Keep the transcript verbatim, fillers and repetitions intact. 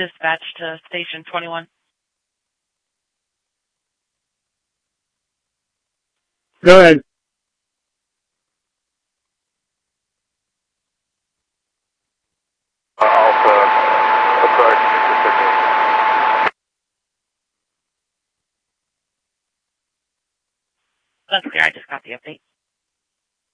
dispatch to station twenty-one. Go ahead. Alpha, approach. That's clear. I just got the update.